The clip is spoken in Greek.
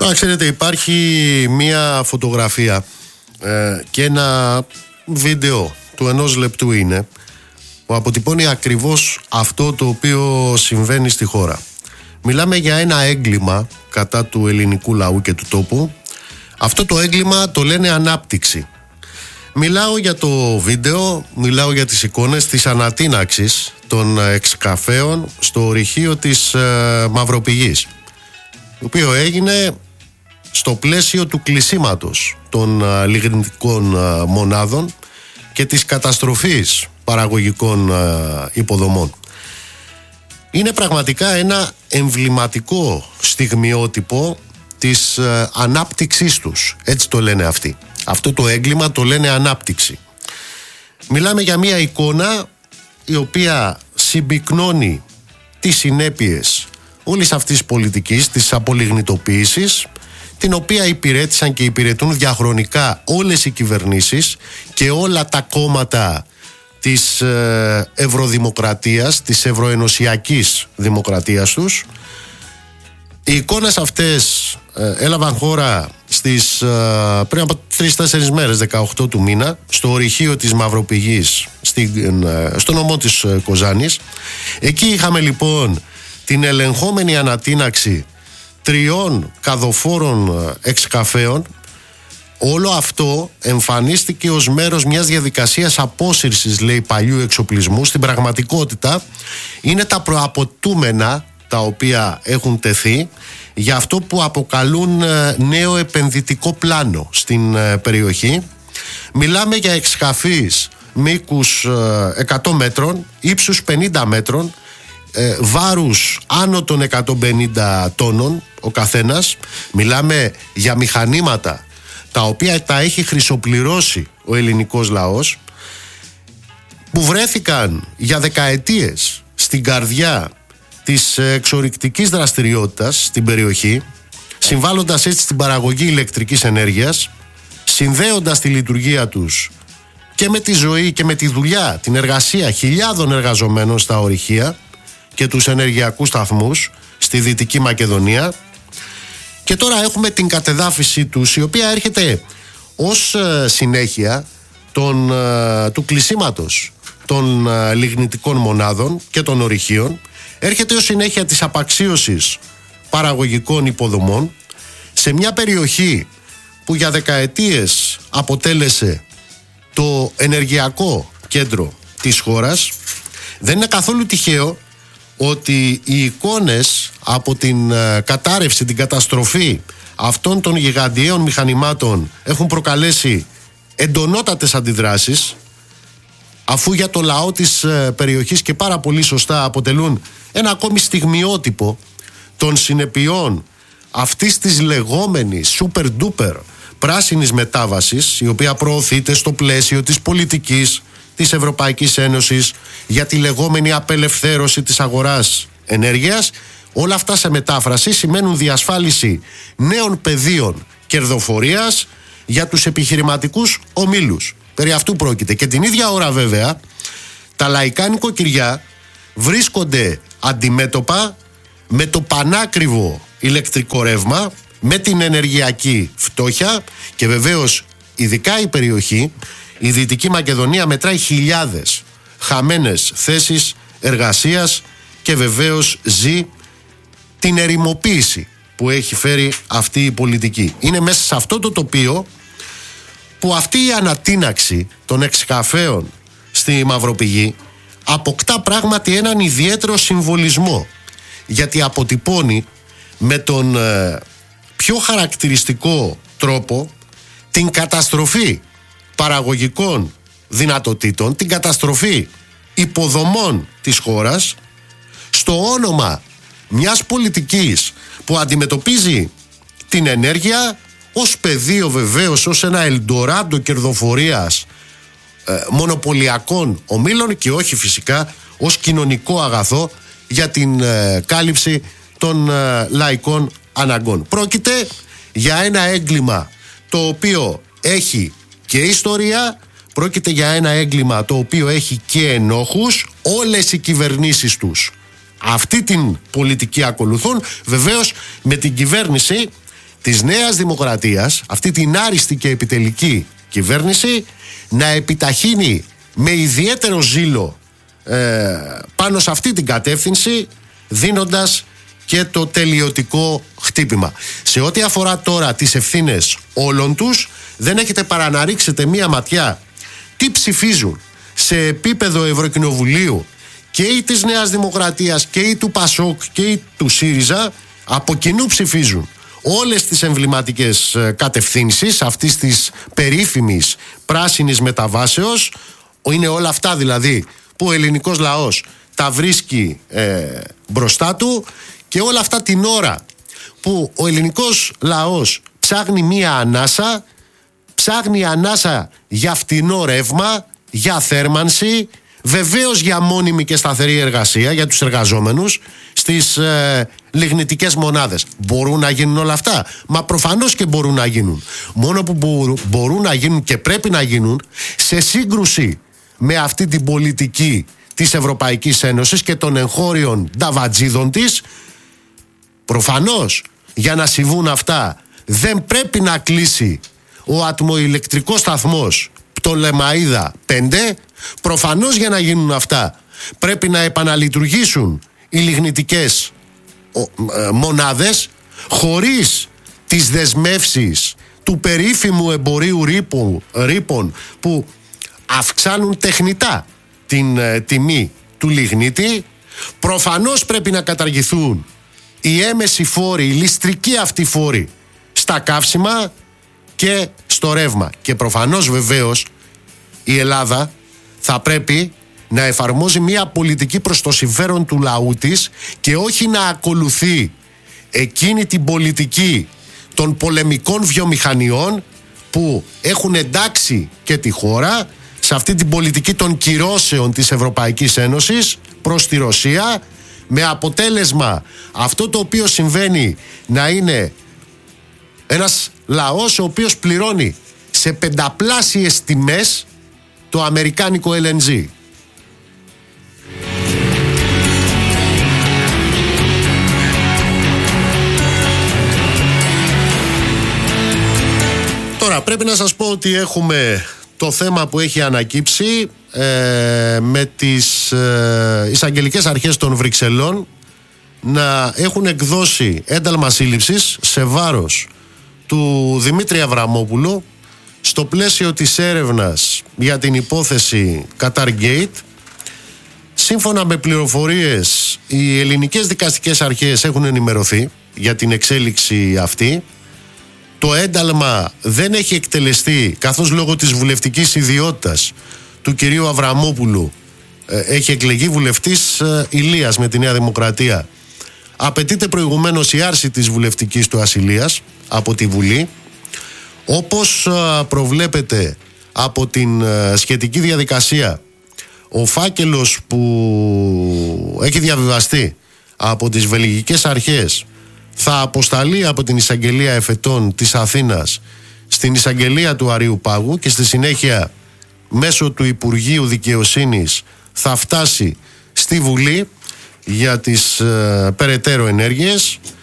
Τώρα ξέρετε, υπάρχει μία φωτογραφία και ένα βίντεο του 1 λεπτού είναι, που αποτυπώνει ακριβώς αυτό το οποίο συμβαίνει στη χώρα. Μιλάμε για ένα έγκλημα κατά του ελληνικού λαού και του τόπου. Αυτό το έγκλημα το λένε ανάπτυξη. Μιλάω για το βίντεο, μιλάω για τις εικόνες της ανατείναξης των εξκαφέων στο ορυχείο της Μαυροπηγής, το οποίο έγινε στο πλαίσιο του κλεισίματος των λιγνητικών μονάδων και της καταστροφής παραγωγικών υποδομών. Είναι πραγματικά ένα εμβληματικό στιγμιότυπο της ανάπτυξής τους, έτσι το λένε αυτοί. Αυτό το έγκλημα το λένε ανάπτυξη. Μιλάμε για μια εικόνα η οποία συμπυκνώνει τις συνέπειες όλης αυτής της πολιτικής, της απολιγνητοποίησης, την οποία υπηρέτησαν και υπηρετούν διαχρονικά όλες οι κυβερνήσεις και όλα τα κόμματα της ευρωδημοκρατίας, της ευρωενωσιακής δημοκρατίας τους. Οι εικόνες αυτές έλαβαν χώρα πριν από 3-4 μέρες, 18 του μήνα, στο ορυχείο της Μαυροπηγής, στο νομό της Κοζάνης. Εκεί είχαμε λοιπόν την ελεγχόμενη ανατείναξη 3 καδοφόρων εξκαφέων. Όλο αυτό εμφανίστηκε ως μέρος μιας διαδικασίας απόσυρσης, λέει, παλιού εξοπλισμού. Στην πραγματικότητα είναι τα προαποτούμενα τα οποία έχουν τεθεί για αυτό που αποκαλούν νέο επενδυτικό πλάνο στην περιοχή. Μιλάμε για εξκαφείς μήκους 100 μέτρων, ύψους 50 μέτρων, βάρους άνω των 150 τόνων ο καθένας. Μιλάμε για μηχανήματα τα οποία τα έχει χρυσοπληρώσει ο ελληνικός λαός, που βρέθηκαν για δεκαετίες στην καρδιά της εξορυκτικής δραστηριότητας στην περιοχή, συμβάλλοντας έτσι στην παραγωγή ηλεκτρικής ενέργειας, συνδέοντας τη λειτουργία τους και με τη ζωή και με τη δουλειά, την εργασία χιλιάδων εργαζομένων στα ορυχεία και τους ενεργειακούς σταθμούς στη Δυτική Μακεδονία. Και τώρα έχουμε την κατεδάφιση τους, η οποία έρχεται ως συνέχεια του κλεισίματος των λιγνητικών μονάδων και των ορυχείων. Έρχεται ως συνέχεια της απαξίωσης παραγωγικών υποδομών σε μια περιοχή που για δεκαετίες αποτέλεσε το ενεργειακό κέντρο της χώρας. Δεν είναι καθόλου τυχαίο ότι οι εικόνες από την κατάρρευση, την καταστροφή αυτών των γιγαντιαίων μηχανημάτων έχουν προκαλέσει εντονότατες αντιδράσεις, αφού για το λαό της περιοχής, και πάρα πολύ σωστά, αποτελούν ένα ακόμη στιγμιότυπο των συνεπειών αυτής της λεγόμενης super duper πράσινης μετάβασης, η οποία προωθείται στο πλαίσιο της πολιτικής της Ευρωπαϊκής Ένωσης για τη λεγόμενη απελευθέρωση της αγοράς ενέργειας. Όλα αυτά σε μετάφραση σημαίνουν διασφάλιση νέων πεδίων κερδοφορίας για τους επιχειρηματικούς ομίλους. Περί αυτού πρόκειται. Και την ίδια ώρα βέβαια τα λαϊκά νοικοκυριά βρίσκονται αντιμέτωπα με το πανάκριβο ηλεκτρικό ρεύμα, με την ενεργειακή φτώχεια, και βεβαίως ειδικά η περιοχή, η Δυτική Μακεδονία, μετράει χιλιάδες χαμένες θέσεις εργασίας και βεβαίως ζει την ερημοποίηση που έχει φέρει αυτή η πολιτική. Είναι μέσα σε αυτό το τοπίο που αυτή η ανατείναξη των εξκαφέων στη Μαυροπηγή αποκτά πράγματι έναν ιδιαίτερο συμβολισμό, γιατί αποτυπώνει με τον πιο χαρακτηριστικό τρόπο την καταστροφή παραγωγικών δυνατοτήτων, την καταστροφή υποδομών της χώρας, στο όνομα μιας πολιτικής που αντιμετωπίζει την ενέργεια ως πεδίο, βεβαίως ως ένα ελντοράντο κερδοφορίας μονοπωλιακών ομίλων, και όχι φυσικά ως κοινωνικό αγαθό για την κάλυψη των λαϊκών αναγκών. Πρόκειται για ένα έγκλημα το οποίο έχει και ιστορία, πρόκειται για ένα έγκλημα το οποίο έχει και ενόχους. Όλες οι κυβερνήσεις τους αυτή την πολιτική ακολουθούν, βεβαίως με την κυβέρνηση της Νέας Δημοκρατίας, αυτή την άριστη και επιτελική κυβέρνηση, να επιταχύνει με ιδιαίτερο ζήλο πάνω σε αυτή την κατεύθυνση, δίνοντας και το τελειωτικό χτύπημα. Σε ό,τι αφορά τώρα τις ευθύνες όλων τους, δεν έχετε παρά να ρίξετε μία ματιά τι ψηφίζουν σε επίπεδο Ευρωκοινοβουλίου και ή της Νέας Δημοκρατίας και ή του ΠΑΣΟΚ και ή του ΣΥΡΙΖΑ. Από κοινού ψηφίζουν όλες τις εμβληματικές κατευθύνσεις αυτής της περίφημης πράσινης μεταβάσεως. Είναι όλα αυτά δηλαδή που ο ελληνικός λαός τα βρίσκει μπροστά του, και όλα αυτά την ώρα που ο ελληνικός λαός ψάχνει μία ανάσα, ψάχνει ανάσα για φτηνό ρεύμα, για θέρμανση, βεβαίως για μόνιμη και σταθερή εργασία για τους εργαζόμενους στις λιγνητικές μονάδες. Μπορούν να γίνουν όλα αυτά? Μα προφανώς και μπορούν να γίνουν. Μόνο που μπορούν να γίνουν και πρέπει να γίνουν σε σύγκρουση με αυτή την πολιτική της Ευρωπαϊκής Ένωσης και των εγχώριων νταβατζίδων της. Προφανώς για να συμβούν αυτά δεν πρέπει να κλείσει ο ατμοηλεκτρικός σταθμός Πτολεμαΐδα 5. Προφανώς για να γίνουν αυτά πρέπει να επαναλειτουργήσουν οι λιγνητικές μονάδες, χωρίς τις δεσμεύσεις του περίφημου εμπορίου ρήπων που αυξάνουν τεχνητά την τιμή του λιγνίτη. Προφανώς πρέπει να καταργηθούν οι έμεσοι φόροι, οι ληστρικοί αυτοί φόροι στα καύσιμα και στο ρεύμα. Και προφανώς βεβαίως η Ελλάδα θα πρέπει να εφαρμόζει μια πολιτική προς το συμφέρον του λαού της και όχι να ακολουθεί εκείνη την πολιτική των πολεμικών βιομηχανιών που έχουν εντάξει και τη χώρα σε αυτή την πολιτική των κυρώσεων της Ευρωπαϊκής Ένωσης προς τη Ρωσία, με αποτέλεσμα αυτό το οποίο συμβαίνει να είναι ένας λαός ο οποίος πληρώνει σε πενταπλάσιες τιμές το αμερικάνικο LNG. Τώρα πρέπει να σας πω ότι έχουμε το θέμα που έχει ανακύψει με τις εισαγγελικές αρχές των Βρυξελών να έχουν εκδώσει ένταλμα σύλληψης σε βάρος του Δημήτρη Αβραμόπουλου στο πλαίσιο της έρευνας για την υπόθεση Qatargate. Σύμφωνα με πληροφορίες, οι ελληνικές δικαστικές αρχές έχουν ενημερωθεί για την εξέλιξη αυτή. Το ένταλμα δεν έχει εκτελεστεί, καθώς λόγω της βουλευτικής ιδιότητας του κυρίου Αβραμόπουλου έχει εκλεγεί βουλευτής Ηλίας με τη Νέα Δημοκρατία. Απαιτείται προηγουμένως η άρση της βουλευτικής του ασυλίας από τη Βουλή. Όπως προβλέπεται από την σχετική διαδικασία, ο φάκελος που έχει διαβιβαστεί από τις βελγικές αρχές θα αποσταλεί από την εισαγγελία εφετών της Αθήνας στην εισαγγελία του Αρείου Πάγου και στη συνέχεια μέσω του Υπουργείου Δικαιοσύνης θα φτάσει στη Βουλή για τις περαιτέρω ενέργειες.